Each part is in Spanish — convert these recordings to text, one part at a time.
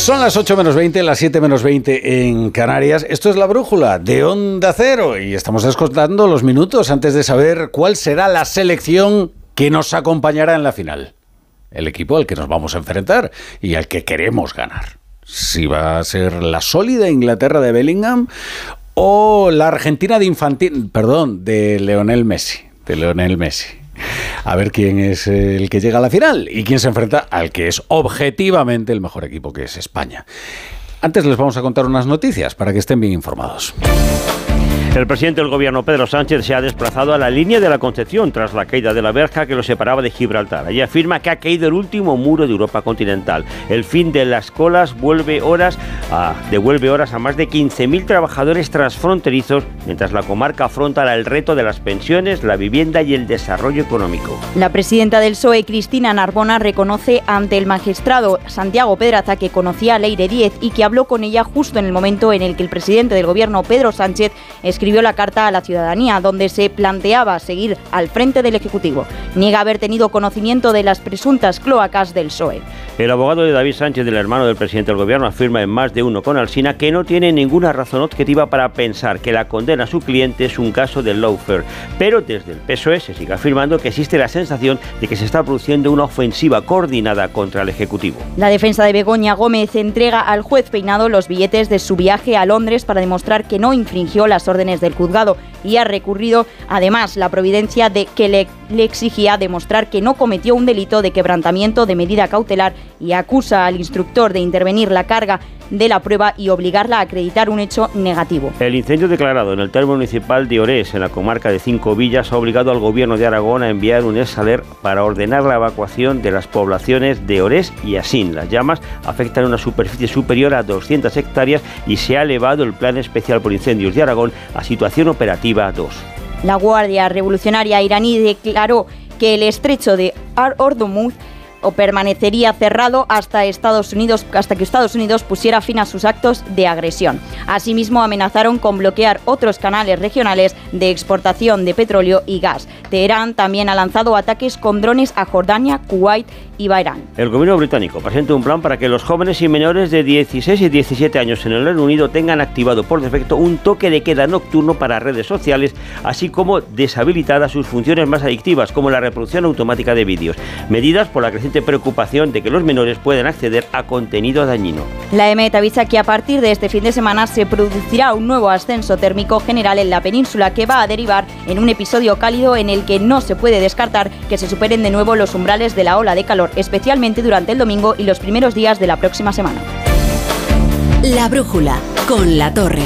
Son las 8 menos 20, las 7 menos 20 en Canarias. Esto es La Brújula de Onda Cero y estamos descontando los minutos antes de saber cuál será la selección que nos acompañará en la final. El equipo al que nos vamos a enfrentar y al que queremos ganar. Si va a ser la sólida Inglaterra de Bellingham o la Argentina de Lionel Messi. A ver quién es el que llega a la final y quién se enfrenta al que es objetivamente el mejor equipo, que es España. Antes les vamos a contar unas noticias para que estén bien informados. El presidente del gobierno, Pedro Sánchez, se ha desplazado a la línea de la Concepción tras la caída de la verja que lo separaba de Gibraltar. Allí afirma que ha caído el último muro de Europa continental. El fin de las colas devuelve horas a más de 15.000 trabajadores transfronterizos, mientras la comarca afronta el reto de las pensiones, la vivienda y el desarrollo económico. La presidenta del PSOE, Cristina Narbona, reconoce ante el magistrado Santiago Pedraza que conocía a Leire Díez y que habló con ella justo en el momento en el que el presidente del gobierno, Pedro Sánchez, escribió la carta a la ciudadanía, donde se planteaba seguir al frente del Ejecutivo. Niega haber tenido conocimiento de las presuntas cloacas del PSOE. El abogado de David Sánchez, del hermano del presidente del gobierno, afirma en Más de Uno con Alsina que no tiene ninguna razón objetiva para pensar que la condena a su cliente es un caso de lawfare. Pero desde el PSOE se sigue afirmando que existe la sensación de que se está produciendo una ofensiva coordinada contra el Ejecutivo. La defensa de Begoña Gómez entrega al juez Peinado los billetes de su viaje a Londres para demostrar que no infringió las órdenes del juzgado y ha recurrido además la providencia de que le exigía demostrar que no cometió un delito de quebrantamiento de medida cautelar y acusa al instructor de intervenir la carga de la prueba y obligarla a acreditar un hecho negativo. El incendio declarado en el término municipal de Orés, en la comarca de Cinco Villas, ha obligado al gobierno de Aragón a enviar un ESALER para ordenar la evacuación de las poblaciones de Orés y Asín. Las llamas afectan una superficie superior a 200 hectáreas y se ha elevado el Plan Especial por Incendios de Aragón a situación operativa 2. La Guardia Revolucionaria iraní declaró que el estrecho de Hormuz permanecería cerrado hasta que Estados Unidos pusiera fin a sus actos de agresión. Asimismo, amenazaron con bloquear otros canales regionales de exportación de petróleo y gas. Teherán también ha lanzado ataques con drones a Jordania, Kuwait y Bahrein. El gobierno británico presenta un plan para que los jóvenes y menores de 16 y 17 años en el Reino Unido tengan activado por defecto un toque de queda nocturno para redes sociales, así como deshabilitadas sus funciones más adictivas, como la reproducción automática de vídeos. Medidas por la creciente preocupación de que los menores pueden acceder a contenido dañino. La EMET avisa que a partir de este fin de semana se producirá un nuevo ascenso térmico general en la península que va a derivar en un episodio cálido en el que no se puede descartar que se superen de nuevo los umbrales de la ola de calor, especialmente durante el domingo y los primeros días de la próxima semana. La Brújula, con La Torre.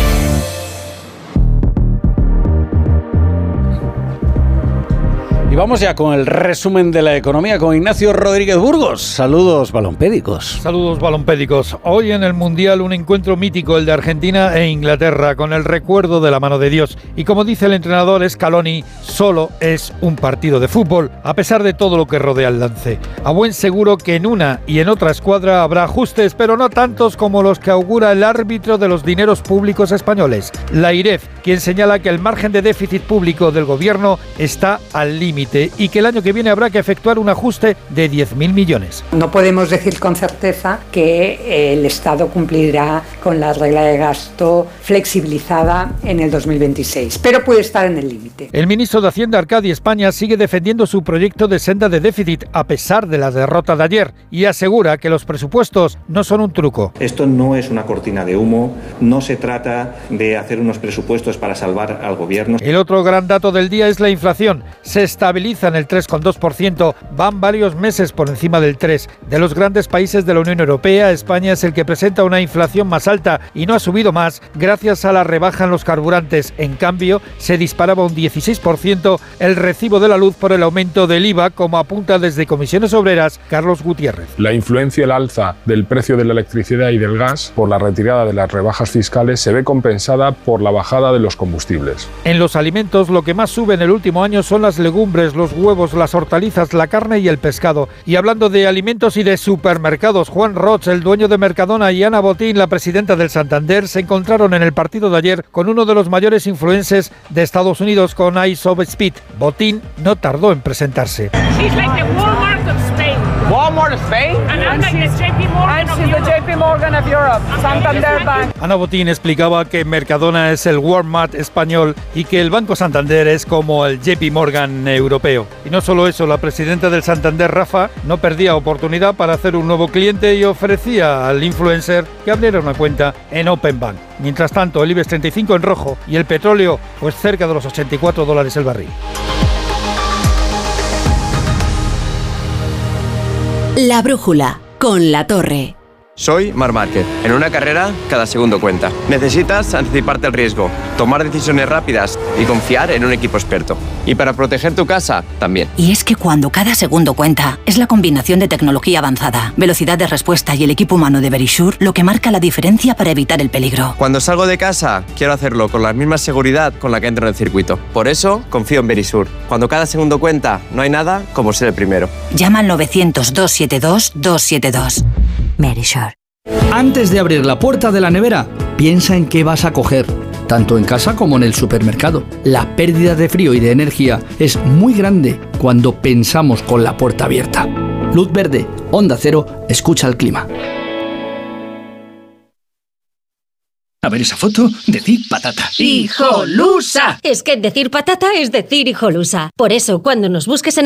Y vamos ya con el resumen de la economía con Ignacio Rodríguez Burgos. Saludos balompédicos. Saludos balompédicos. Hoy en el Mundial un encuentro mítico, el de Argentina e Inglaterra, con el recuerdo de la mano de Dios. Y como dice el entrenador Scaloni, solo es un partido de fútbol, a pesar de todo lo que rodea el lance. A buen seguro que en una y en otra escuadra habrá ajustes, pero no tantos como los que augura el árbitro de los dineros públicos españoles, la IREF, quien señala que el margen de déficit público del gobierno está al límite y que el año que viene habrá que efectuar un ajuste de 10.000 millones. No podemos decir con certeza que el Estado cumplirá con la regla de gasto flexibilizada en el 2026, pero puede estar en el límite. El ministro de Hacienda, Arcadi España, sigue defendiendo su proyecto de senda de déficit a pesar de la derrota de ayer y asegura que los presupuestos no son un truco. Esto no es una cortina de humo, no se trata de hacer unos presupuestos para salvar al gobierno. El otro gran dato del día es la inflación. Se estabiliza en el 3,2%, van varios meses por encima del 3%. De los grandes países de la Unión Europea, España es el que presenta una inflación más alta y no ha subido más gracias a la rebaja en los carburantes. En cambio, se disparaba un 16% el recibo de la luz por el aumento del IVA, como apunta desde Comisiones Obreras Carlos Gutiérrez. La influencia y el alza del precio de la electricidad y del gas por la retirada de las rebajas fiscales se ve compensada por la bajada de los combustibles. En los alimentos, lo que más sube en el último año son las legumbres, los huevos, las hortalizas, la carne y el pescado. Y hablando de alimentos y de supermercados, Juan Roch, el dueño de Mercadona, y Ana Botín, la presidenta del Santander, se encontraron en el partido de ayer con uno de los mayores influencers de Estados Unidos, con Ice of Speed. Botín no tardó en presentarse. Ana Botín explicaba que Mercadona es el Walmart español y que el Banco Santander es como el JP Morgan europeo. Y no solo eso, la presidenta del Santander, Rafa, no perdía oportunidad para hacer un nuevo cliente y ofrecía al influencer que abriera una cuenta en Open Bank. Mientras tanto, el IBEX 35 en rojo y el petróleo pues cerca de los $84 el barril. La brújula con La Torre. Soy Marc Márquez. En una carrera, cada segundo cuenta. Necesitas anticiparte al riesgo, tomar decisiones rápidas y confiar en un equipo experto. Y para proteger tu casa, también. Y es que cuando cada segundo cuenta, es la combinación de tecnología avanzada, velocidad de respuesta y el equipo humano de Verisure lo que marca la diferencia para evitar el peligro. Cuando salgo de casa, quiero hacerlo con la misma seguridad con la que entro en el circuito. Por eso, confío en Verisure. Cuando cada segundo cuenta, no hay nada como ser el primero. Llama al 900-272-272. Verisure. Antes de abrir la puerta de la nevera, piensa en qué vas a coger, tanto en casa como en el supermercado. La pérdida de frío y de energía es muy grande cuando pensamos con la puerta abierta. Luz verde, Onda Cero, escucha el clima. A ver esa foto, decir patata. ¡Hijolusa! Es que decir patata es decir hijolusa. Por eso, cuando nos busques en